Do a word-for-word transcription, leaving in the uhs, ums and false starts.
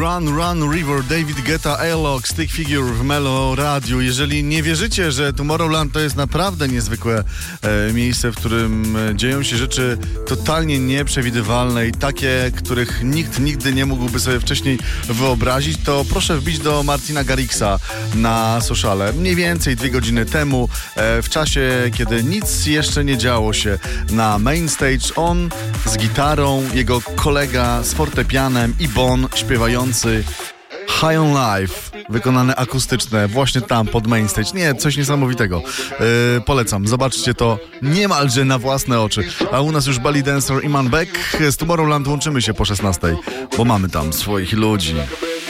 Run, Run, River, David Guetta, A-Log, Stick Figure w Melo Radio. Jeżeli nie wierzycie, że Tomorrowland to jest naprawdę niezwykłe e, miejsce, w którym dzieją się rzeczy totalnie nieprzewidywalne i takie, których nikt nigdy nie mógłby sobie wcześniej wyobrazić, to proszę wbić do Martina Garrixa na sociale. Mniej więcej dwie godziny temu, e, w czasie, kiedy nic jeszcze nie działo się na main stage, on z gitarą, jego kolega z fortepianem i Bon śpiewający High on Life, wykonane akustyczne, właśnie tam pod main stage. Nie, coś niesamowitego. Yy, polecam, zobaczcie to niemalże na własne oczy. A u nas już Belly Dancer, Iman Beck. Z Tomorrowland łączymy się po szesnastej, bo mamy tam swoich ludzi.